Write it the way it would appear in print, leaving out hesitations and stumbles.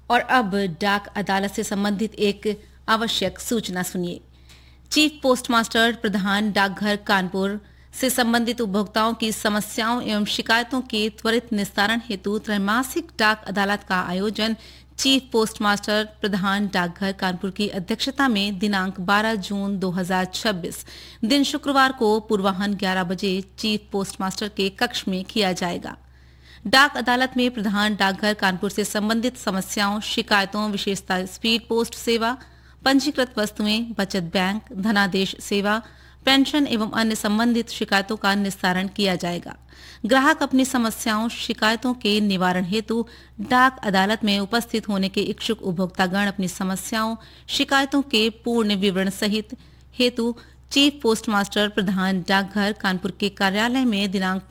और अब डाक अदालत से संबंधित एक आवश्यक सूचना सुनिए। चीफ पोस्टमास्टर प्रधान डाकघर कानपुर से संबंधित उपभोक्ताओं की समस्याओं एवं शिकायतों के त्वरित निस्तारण हेतु त्रैमासिक डाक अदालत का आयोजन चीफ पोस्टमास्टर प्रधान डाकघर कानपुर की अध्यक्षता में दिनांक 12 जून 2026 दिन शुक्रवार को पूर्वाह्न 11 बजे चीफ पोस्टमास्टर के कक्ष में किया जाएगा। डाक अदालत में प्रधान डाकघर कानपुर से संबंधित समस्याओं, शिकायतों, विशेषता स्पीड पोस्ट सेवा, पंजीकृत वस्तुएं, बचत बैंक, धनादेश सेवा, पेंशन एवं अन्य संबंधित शिकायतों का निस्तारण किया जाएगा। ग्राहक अपनी समस्याओं, शिकायतों के निवारण हेतु डाक अदालत में उपस्थित होने के इच्छुक उपभोक्तागण अपनी समस्याओं, शिकायतों के पूर्ण विवरण सहित हेतु चीफ पोस्टमास्टर प्रधान डाकघर कानपुर के कार्यालय में दिनांक